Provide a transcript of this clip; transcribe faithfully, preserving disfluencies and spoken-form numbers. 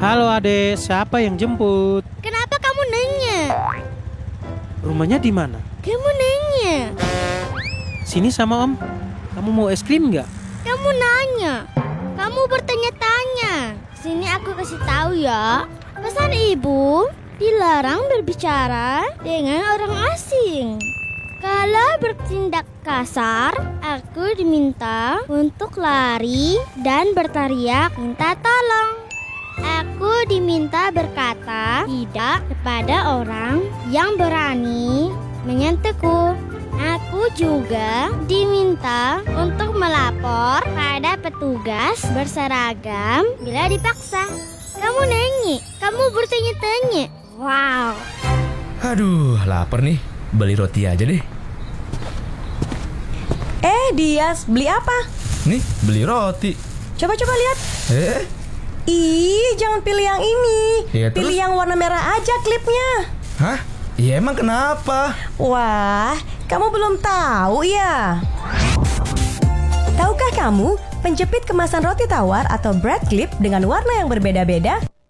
Halo adek, siapa yang jemput? Kenapa kamu nanya? Rumahnya di mana? Kamu nanya. Sini sama om. Kamu mau es krim nggak? Kamu nanya. Kamu bertanya-tanya. Sini aku kasih tahu ya. Pesan ibu, dilarang berbicara dengan orang asing. Kalau bertindak kasar, aku diminta untuk lari dan berteriak minta tolong. Aku diminta berkata tidak kepada orang yang berani menyentuhku. Aku juga diminta untuk melapor pada petugas berseragam bila dipaksa. Kamu nanya, kamu bertanya-tanya. Wow. Aduh, lapar nih. Beli roti aja deh. Eh, Dias, beli apa? Nih, beli roti. Coba-coba lihat. Eh? Ih, jangan pilih yang ini. Ya, pilih terus? yang warna merah aja klipnya. Hah? Ya emang kenapa? Wah, kamu belum tahu ya? Tahukah kamu, penjepit kemasan roti tawar atau bread clip dengan warna yang berbeda-beda